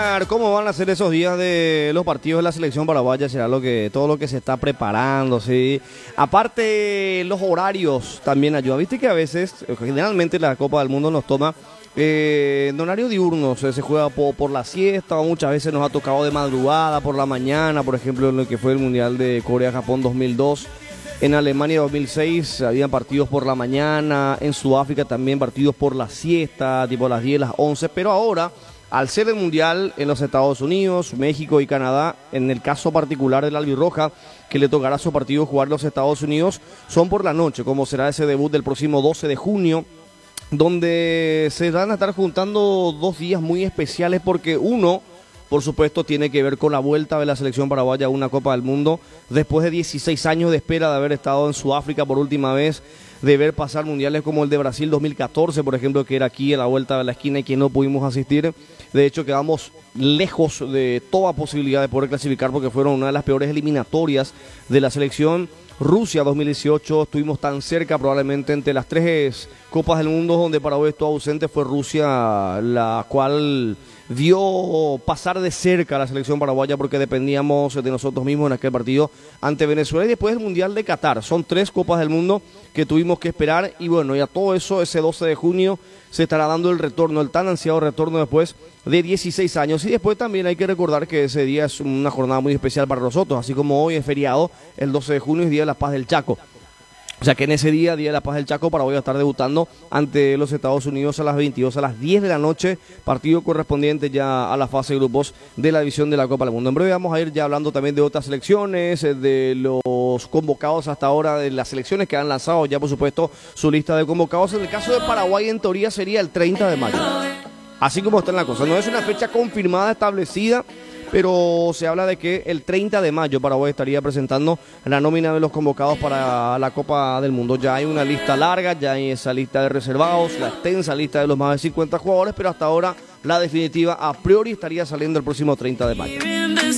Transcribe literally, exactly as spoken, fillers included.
escuchar cómo van a ser esos días de los partidos de la selección paraguaya, será lo que todo lo que se está preparando, ¿sí? Aparte, los horarios también ayudan. Viste que a veces, generalmente la Copa del Mundo nos toma eh, en horario diurno, o sea, se juega por, por la siesta, o muchas veces nos ha tocado de madrugada, por la mañana, por ejemplo, en lo que fue el Mundial de Corea-Japón dos mil dos. En Alemania dos mil seis habían partidos por la mañana, en Sudáfrica también partidos por la siesta, tipo a las diez, las once, pero ahora, al ser el Mundial en los Estados Unidos, México y Canadá, en el caso particular del albirroja, que le tocará su partido jugar en los Estados Unidos, son por la noche, como será ese debut del próximo doce de junio, donde se van a estar juntando dos días muy especiales porque uno, por supuesto, tiene que ver con la vuelta de la selección paraguaya a una Copa del Mundo, después de dieciséis años de espera de haber estado en Sudáfrica por última vez, de ver pasar mundiales como el de Brasil dos mil catorce, por ejemplo, que era aquí a la vuelta de la esquina y que no pudimos asistir. De hecho, quedamos lejos de toda posibilidad de poder clasificar porque fueron una de las peores eliminatorias de la selección. Rusia dos mil dieciocho, estuvimos tan cerca, probablemente entre las tres Copas del Mundo donde Paraguay estuvo ausente, fue Rusia la cual vio pasar de cerca a la selección paraguaya porque dependíamos de nosotros mismos en aquel partido ante Venezuela y después el Mundial de Qatar. Son tres Copas del Mundo que tuvimos que esperar y bueno, ya todo eso, ese doce de junio se estará dando el retorno, el tan ansiado retorno después de dieciséis años. Y después también hay que recordar que ese día es una jornada muy especial para nosotros, así como hoy es feriado, el doce de junio es Día de la Paz del Chaco. O sea que en ese día, Día de la Paz del Chaco, Paraguay va a estar debutando ante los Estados Unidos a las veintidós, a las diez de la noche, partido correspondiente ya a la fase de grupos de la división de la Copa del Mundo. En breve vamos a ir ya hablando también de otras selecciones, de los convocados hasta ahora, de las selecciones que han lanzado ya por supuesto su lista de convocados. En el caso de Paraguay en teoría sería el treinta de mayo, así como está en la cosa. No es una fecha confirmada, establecida, pero se habla de que el treinta de mayo Paraguay estaría presentando la nómina de los convocados para la Copa del Mundo. Ya hay una lista larga, ya hay esa lista de reservados, la extensa lista de los más de cincuenta jugadores, pero hasta ahora la definitiva a priori estaría saliendo el próximo treinta de mayo.